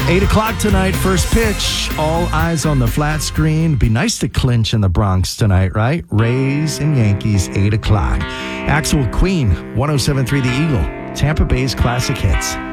8 o'clock tonight, first pitch. All eyes on the flat screen. Be nice to clinch in the Bronx tonight, right? Rays and Yankees, 8 o'clock. Axel Queen, 107.3 The Eagle. Tampa Bay's classic hits.